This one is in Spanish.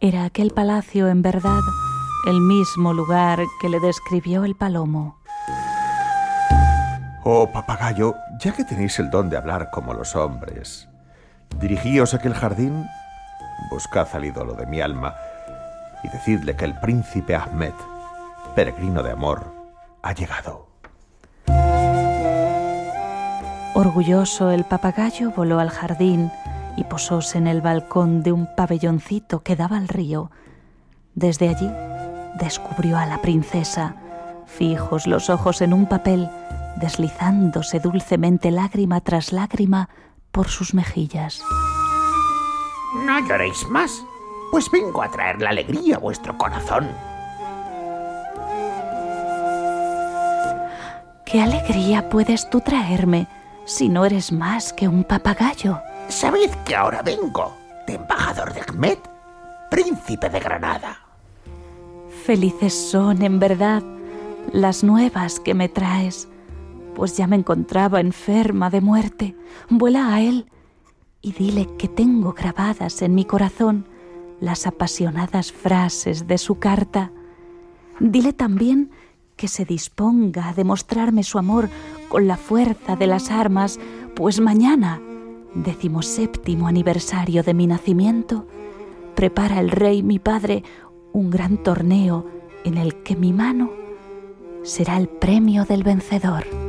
Era aquel palacio, en verdad, el mismo lugar que le describió el palomo. Oh, papagayo, ya que tenéis el don de hablar como los hombres, dirigíos a aquel jardín, buscad al ídolo de mi alma y decidle que el príncipe Ahmed, peregrino de amor, ha llegado. Orgulloso, el papagayo voló al jardín y posóse en el balcón de un pabelloncito que daba al río. Desde allí descubrió a la princesa, fijos los ojos en un papel, deslizándose dulcemente lágrima tras lágrima por sus mejillas. No lloréis más, pues vengo a traer la alegría a vuestro corazón. ¿Qué alegría puedes tú traerme si no eres más que un papagayo? Sabed que ahora vengo de embajador de Ahmed, príncipe de Granada. Felices son, en verdad, las nuevas que me traes, pues ya me encontraba enferma de muerte. Vuela a él y dile que tengo grabadas en mi corazón las apasionadas frases de su carta. Dile también que se disponga a demostrarme su amor con la fuerza de las armas, pues mañana, 17º aniversario de mi nacimiento, prepara el rey mi padre un gran torneo en el que mi mano será el premio del vencedor.